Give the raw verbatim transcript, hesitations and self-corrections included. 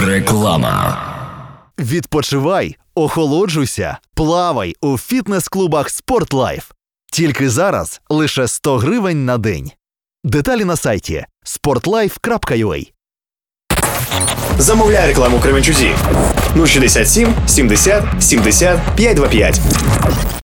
Реклама. Відпочивай, охолоджуйся, плавай у фітнес-клубах «Спортлайф». Тільки зараз лише сто гривень на день. Деталі на сайті спортлайф крапка ю а. Замовляй рекламу Кременчузі. нуль шістдесят сім сімдесят сімдесят п'ятсот двадцять п'ять.